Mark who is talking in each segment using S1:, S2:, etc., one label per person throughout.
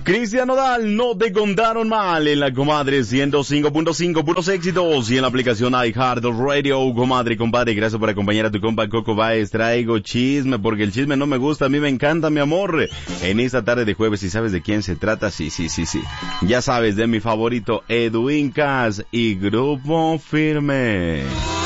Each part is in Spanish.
S1: Cristian Nodal, no te contaron mal en la comadre 105.5, puros éxitos, y en la aplicación iHeartRadio, comadre, compadre, gracias por acompañar a tu compa Coco Baez. Traigo chisme, porque el chisme no me gusta, a mí me encanta, mi amor. En esta tarde de jueves, ¿y sabes de quién se trata? Sí. Ya sabes, de mi favorito, Edwin Cass y Grupo Firme.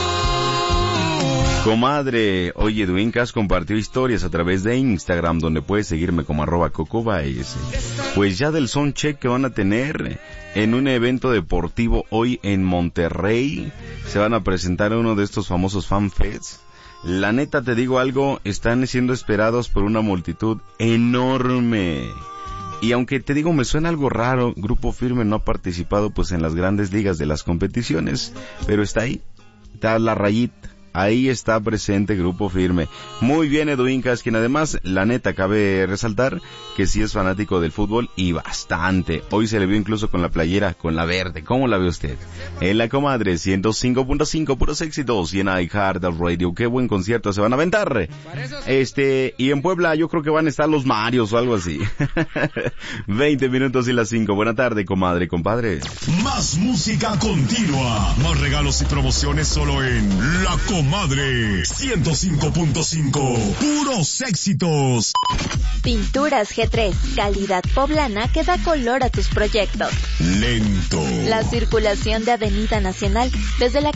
S1: Comadre, oye, Edwin Cass compartió historias a través de Instagram, donde puedes seguirme como @CocoBaez. Pues ya del soundcheck que van a tener en un evento deportivo hoy en Monterrey, se van a presentar uno de estos famosos fanfests. La neta, te digo algo, están siendo esperados por una multitud enorme. Y aunque te digo, me suena algo raro, Grupo Firme no ha participado pues en las grandes ligas de las competiciones, pero está ahí, está la rayita. Ahí está presente Grupo Firme. Muy bien, Edwin Cass, quien además, la neta, cabe resaltar que sí es fanático del fútbol y bastante. Hoy se le vio incluso con la playera, con la verde. ¿Cómo la ve usted? En la comadre 105.5, puros éxitos, y en iHeartRadio. Qué buen concierto se van a aventar. Y en Puebla yo creo que van a estar los Marios o algo así. 20 minutos y las 5. Buena tarde, comadre, compadre.
S2: Más música continua. Más regalos y promociones solo en La Comadre 105.5. Puros éxitos.
S3: Pinturas G3, calidad poblana que da color a tus proyectos.
S2: Lento.
S3: La circulación de Avenida Nacional desde la